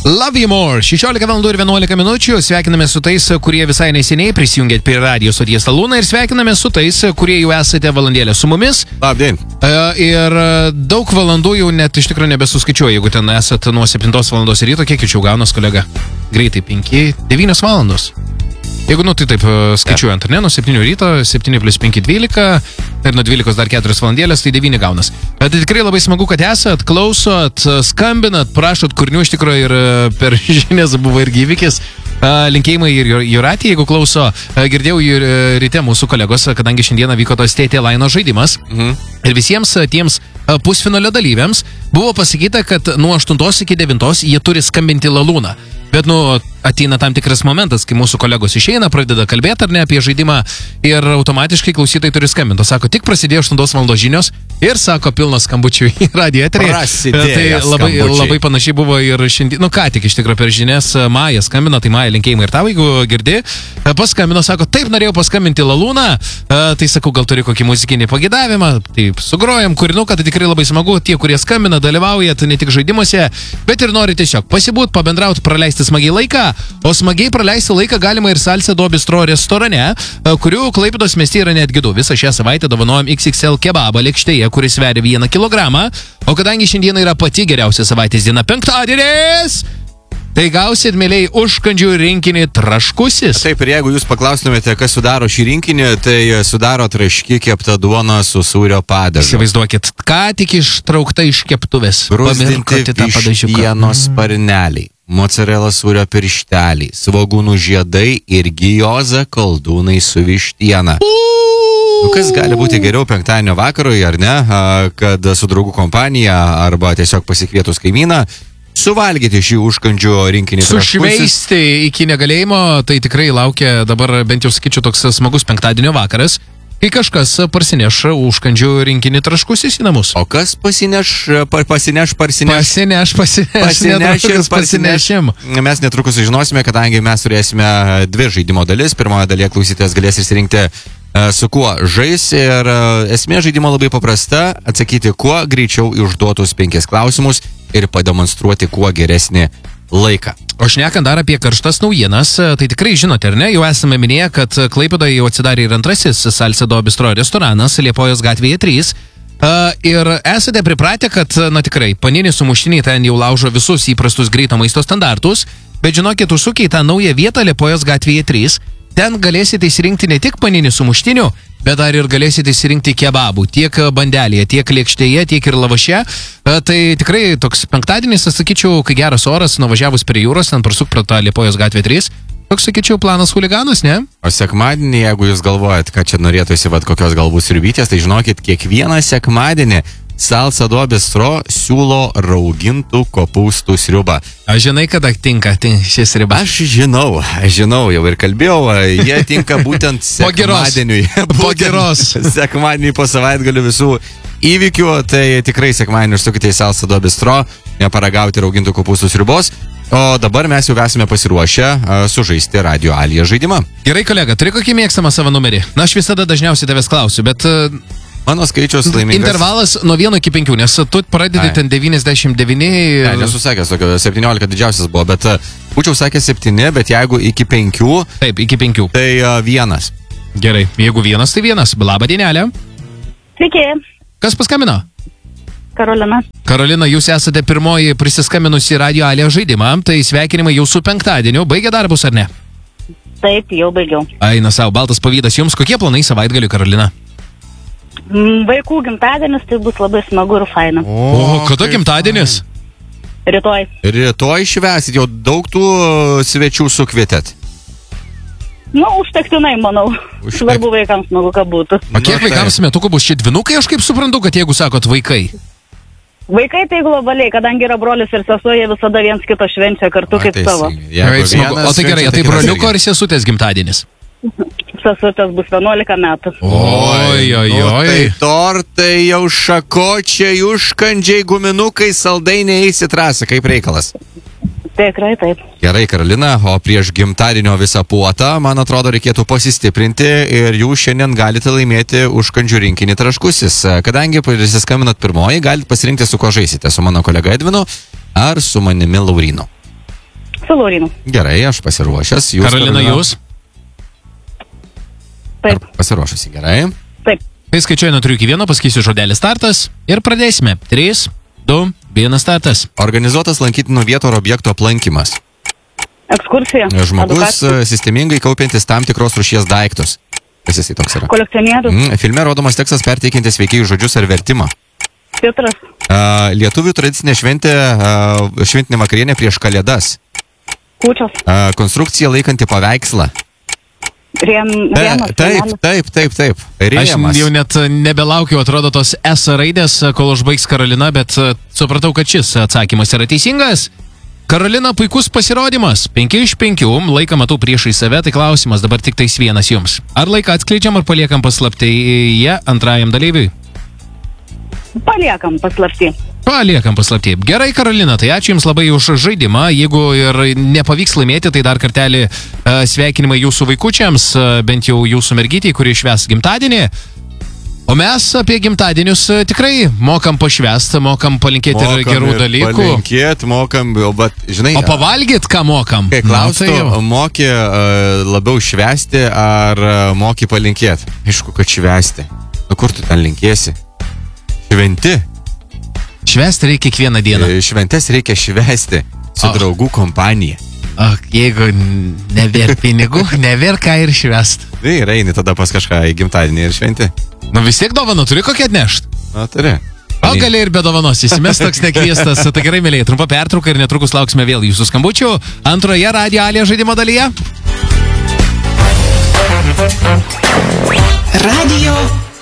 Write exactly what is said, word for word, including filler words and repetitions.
Love You More. šešiolika valandų ir vienuolika minučių. Sveikiname su tais, kurie visai neseniai prisijungėt prie radijo stoties Luna ir sveikiname su tais, kurie jau esate valandėlę su mumis. Labdien. Ir daug valandų jau net iš tikrųjų nebesuskaičiuoju, jeigu ten esate nuo septintos valandos ryto, kiek jau gaunas, kolega? Greitai, penki, devynios valandos. Jeigu, nu, tai taip skaičiuojant, ar ne, nuo septynių ryto, septyni plus penki, dvylika, ir nuo dvylikos dar keturios valandėlės, tai devyni gaunas. Bet tai tikrai labai smagu, kad esat, klausot, skambinat, prašot kūrinių, iš tikrųjų ir per žinias buvo irgi įvykis. Linkėjimai ir Jūratė, jeigu klauso, girdėjau ryte mūsų kolegos, kadangi šiandieną vyko tos T T Laino žaidimas. Mhm. Ir visiems tiems pusfinalio dalyviams buvo pasakyta, kad nuo aštuntos iki devintos jie turi skambinti Lalūną. Bet, nu, ateina tam tikras momentas, kai mūsų kolegos išeina, pradeda kalbėti ar ne apie žaidimą ir automatiškai klausytojai turi skambinti. Sako, tik prasidėjo aštuntos valandos žinios ir sako pilnos skambučių į radijo eterį. Tai labai, labai panašiai buvo ir šiandien, nu ką tik iš tikrųjų per žinias Maja skambino, tai Maja linkėjimai ir tau, jeigu girdi, paskambino, sako, taip norėjau paskambinti Lalūną, tai sakau, gal turi kokį muzikinį pagėdavimą, taip sugrojam kūrinuką, tai tikrai labai smagu, tie, kurie skambina, dalyvaujat ne tik žaidimuose, bet ir nori tiesiog pasibūt, pabendrauti, praleisti smagiai laiką, o smagiai praleisti laiką galima ir Salcedo Bistro restorane, kurių Klaipėdos mieste yra netgi du. Visą šią savaitę dovanojam X X L kebabą lėkštėje, kuris sveria vieną kilogramą, o kadangi šiandieną yra pati geriausia savaitės diena penktadienis, tai gausit, mėliai, užkandžių rinkinį traškusis. Taip, ir jeigu jūs paklaustumėte, kas sudaro šį rinkinį, tai sudaro traški kepta duona su sūrio padažu. Įsivaizduokit, ką tik ištraukta iš keptuvės. Gruzdinti vištienos sparneliai, mozzarella sūrio piršteliai, svogūnų žiedai ir gioza koldūnai su vištiena. Nu, kas gali būti geriau penktadienio vakarui, ar ne, kad su draugų kompanija arba tiesiog pasikvietus kaimyną suvalgyti šį užkandžių rinkinį traškusis. Sušveisti iki negalėjimo, tai tikrai laukia dabar, bent jau sakyčiau, toks smagus penktadienio vakaras, kai kažkas parsineš užkandžių rinkinį traškusis į namus. O kas pasineš, pa, pasineš, parsineš? Pasineš, pasineš, pasineš ir parsinešim. Mes netrukus sužinosime, kadangi mes turėsime dvi žaidimo dalis. Pirmoje dalyje klausytojas galės išsirinkti su kuo žais ir esmė žaidimo labai paprasta – atsakyti kuo greičiau į užduotus penkis klausimus ir pademonstruoti kuo geresnį laiką. O šnekant dar apie karštas naujienas, tai tikrai žinote, ar ne, jau esame minėję, kad Klaipėdoje jau atsidarė ir antrasis Salcedo Bistro restoranas Liepojos gatvėje trys. Ir esate pripratę, kad, na tikrai, paninį sumuštiniai ten jau laužo visus įprastus greito maisto standartus, bet žinokit, užsukę į tą naują vietą Liepojos gatvėje trys, ten galėsite įsirinkti ne tik paninį sumuštinių, bet dar ir galėsite įsirinkti kebabų, tiek bandelėje, tiek lėkštėje, tiek ir lavaše. Tai tikrai toks penktadienis, aš sakyčiau, kai geras oras, nuvažiavus prie jūros, ten prasuk pro tą Liepojos gatvę trys, toks, sakyčiau, planas huliganas, ne? O sekmadienį, jeigu jūs galvojat, kad čia norėtųsi vat kokios galbūt sriubytės, tai žinokit, kiekvieną sekmadienį Salcedo Bistro siūlo raugintų kopūstų sriubą. Aš žinai, kada tinka šis sriuba? Aš žinau, aš žinau, jau ir kalbėjau, jie tinka būtent sekmadieniui. Po geros. Sekmadienį po savaitgalių visų įvykių, tai tikrai sekmadienį užsukite į Salcedo Bistro, paragauti raugintų kopūstų sriubos. O dabar mes jau esame pasiruošę sužaisti Radio Alija žaidimą. Gerai, kolega, turi kokį mėgstamą savo numerį? Na, aš visada dažniausiai tavęs klausiu, bet mano skaičius laimingas. Intervalas nuo vieno iki penkių, nes tu pradedi ten devyniasdešimt devyni. Ne, nesu sakęs, septyniolika didžiausias buvo, bet būčiau sakęs septyni, bet jeigu iki penkių. Taip, iki penkių. Tai uh, vienas. Gerai, jeigu vienas, tai vienas. Labą dienelę. Sveiki. Kas paskambino? Karolina. Karolina, jūs esate pirmoji prisiskambinusi Radio Alija žaidimą, tai sveikinimai jūsų penktadieniu. Baigė darbus, ar ne? Taip, jau baigiau. Eina savo, baltas pavydas jums. Kokie planai savaitgaliui, Karolina? Vaikų gimtadienis, tai bus labai smagu ir faina. O, o kada gimtadienis? Rytoj. Rytoj švęsit, jau daug tų svečių sukvietėt? Nu, užtektinai, manau. Užtek... Svarbu vaikams smagu, kad būtų. O kiek nu, vaikams metukų bus? Šie dvinukai, aš kaip suprantu, kad jeigu sakot vaikai? Vaikai tai globaliai, kadangi yra brolis ir sesuo, jie visada viens kito švenčia kartu kaip savo. O tai gerai, tai broliuko ar sesutės gimtadienis? Sesutės bus vienuolika metų. Oi, oi, oi. Nu, tai tortai, jau šakočiai, užkandžiai, guminukai, saldainiai eis į trasą, kaip reikalas. Tikrai taip. Gerai, Karolina, o prieš gimtadienio visą puotą, man atrodo, reikėtų pasistiprinti ir jūs šiandien galite laimėti užkandžių rinkinį traškusis. Kadangi prisiskambinat pirmoji, galite pasirinkti, su kuo žaisite, su mano kolega Edvinu ar su manimi Laurinu. Su Laurynu. Gerai, aš pasiruošęs. Jūs, Karolina, jūs? Taip. Ar pasiruošusi, gerai. Taip. Tai skaičiuoju nuo trijų iki vieno, pasakysiu žodelį startas ir pradėsime. trys, du, vienas startas. Organizuotas lankytinų vietų ar objektų aplankymas. Ekskursija. Žmogus Edukacija. sistemingai kaupiantis tam tikros rūšies daiktus. Kas jisai toks yra? Kolekcionierius. Mm, filme rodomas tekstas perteikiantis veikėjų žodžius ar vertimą. Titras. Uh, lietuvių tradicinė šventė, uh, šventinė vakarienė prieš kalėdas. Kūčios. Uh, konstrukcija laikanti paveikslą. Rėm, Ta, rėmas. taip, rėmelis. taip, taip, taip. Aš Rėmas. jau net nebelaukiu, atrodo, tos S raidės, kol užbaigs Karolina, bet e, supratau, kad šis atsakymas yra teisingas. Karolina, puikus pasirodymas. penki iš penkių, laiką matau priešai save, tai klausimas dabar tik tais vienas jums. Ar laiką atskleidžiam, ar paliekam paslaptyje antrajam dalyviui? Paliekam paslapti. Paliekam paslaptį. Gerai, Karolina, tai ačiū Jums labai už žaidimą. Jeigu ir nepavyks laimėti, tai dar kartelį e, sveikinimai Jūsų vaikučiams, e, bent jau Jūsų mergytį, kuri švęs gimtadienį. O mes apie gimtadienius e, tikrai mokam pašvęsti, mokam palinkėti ir gerų dalykų. Palinkėti, mokam, bet, žinai... O pavalgyt, ką mokam? Kai klaustų, Na, tai moki uh, labiau švęsti ar uh, moki palinkėti? Aišku, kad švęsti. Nu, kur tu ten linkėsi? Šventi. švęsti reikia kiekvieną dieną. E, Šventes reikia švęsti su O. draugų kompanija. O jeigu nevėr pinigų, nevėr ką ir švęsti. Tai ir eini tada pas kažką į gimtadienį ir šventi. Nu vis tiek dovaną turi kokią atnešti. Na, turi. O gali ir be dovanos įsimes toks nekviestas. Tai gerai, mėlyje, trumpa pertrauka ir netrukus lauksime vėl Jūsų skambučių. Antroje Radio Alė žaidimo dalyje. Radio